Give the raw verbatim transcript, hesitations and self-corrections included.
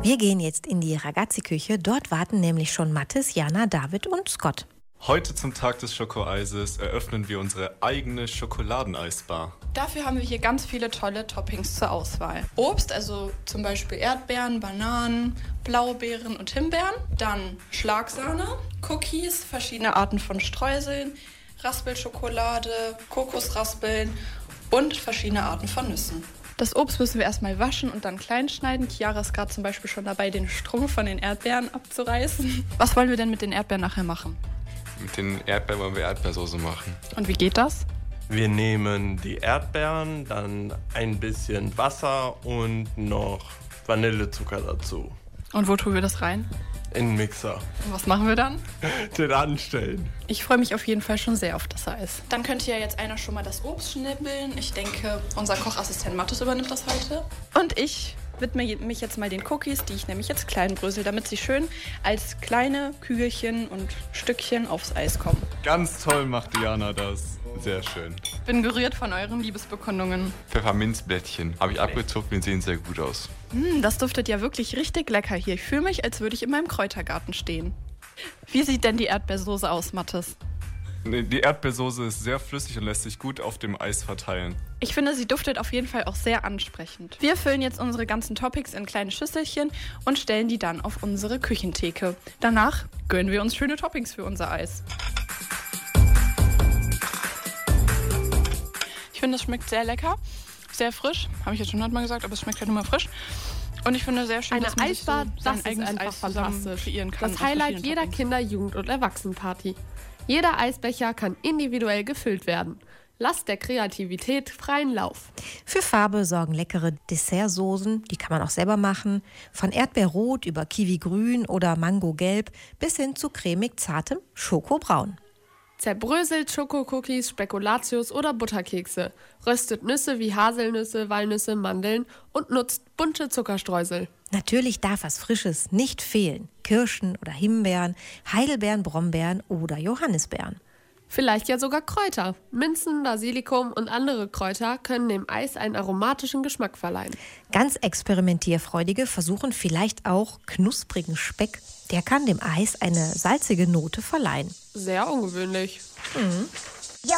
Wir gehen jetzt in die Ragazzi-Küche. Dort warten nämlich schon Mathis, Jana, David und Scott. Heute zum Tag des Schokoeises eröffnen wir unsere eigene Schokoladeneisbar. Dafür haben wir hier ganz viele tolle Toppings zur Auswahl. Obst, also zum Beispiel Erdbeeren, Bananen, Blaubeeren und Himbeeren. Dann Schlagsahne, Cookies, verschiedene Arten von Streuseln, Raspelschokolade, Kokosraspeln und verschiedene Arten von Nüssen. Das Obst müssen wir erstmal waschen und dann klein schneiden. Chiara ist gerade zum Beispiel schon dabei, den Strunk von den Erdbeeren abzureißen. Was wollen wir denn mit den Erdbeeren nachher machen? Mit den Erdbeeren wollen wir Erdbeersoße machen. Und wie geht das? Wir nehmen die Erdbeeren, dann ein bisschen Wasser und noch Vanillezucker dazu. Und wo tun wir das rein? In den Mixer. Und was machen wir dann? Den anstellen. Ich freue mich auf jeden Fall schon sehr auf das Eis. Dann könnte ja jetzt einer schon mal das Obst schnibbeln. Ich denke, unser Kochassistent Mathis übernimmt das heute. Und ich widme mich jetzt mal den Cookies, die ich nämlich jetzt klein brösel, damit sie schön als kleine Kügelchen und Stückchen aufs Eis kommen. Ganz toll macht Diana das. Sehr schön. Bin gerührt von euren Liebesbekundungen. Pfefferminzblättchen habe ich abgezupft und sehen sehr gut aus. Mm, das duftet ja wirklich richtig lecker hier. Ich fühle mich, als würde ich in meinem Kräutergarten stehen. Wie sieht denn die Erdbeersoße aus, Mathis? Die Erdbeersoße ist sehr flüssig und lässt sich gut auf dem Eis verteilen. Ich finde, sie duftet auf jeden Fall auch sehr ansprechend. Wir füllen jetzt unsere ganzen Toppings in kleine Schüsselchen und stellen die dann auf unsere Küchentheke. Danach gönnen wir uns schöne Toppings für unser Eis. Ich finde, es schmeckt sehr lecker, sehr frisch. Habe ich jetzt schon hundertmal gesagt, aber es schmeckt halt immer frisch. Und ich finde sehr schön, Eine dass man Eisbar, sich so das sein ist eigenes einfach Eis zusammen fantastisch. kreieren kann. Das aus Highlight verschiedenen jeder Toppings. Kinder-, Jugend- und Erwachsenenparty. Jeder Eisbecher kann individuell gefüllt werden. Lasst der Kreativität freien Lauf. Für Farbe sorgen leckere Dessertsoßen, die kann man auch selber machen. Von Erdbeerrot über Kiwigrün oder Mangogelb bis hin zu cremig zartem Schokobraun. Zerbröselt Schokocookies, Spekulatius oder Butterkekse. Röstet Nüsse wie Haselnüsse, Walnüsse, Mandeln und nutzt bunte Zuckerstreusel. Natürlich darf was Frisches nicht fehlen. Kirschen oder Himbeeren, Heidelbeeren, Brombeeren oder Johannisbeeren. Vielleicht ja sogar Kräuter. Minzen, Basilikum und andere Kräuter können dem Eis einen aromatischen Geschmack verleihen. Ganz experimentierfreudige versuchen vielleicht auch knusprigen Speck. Der kann dem Eis eine salzige Note verleihen. Sehr ungewöhnlich. Mhm.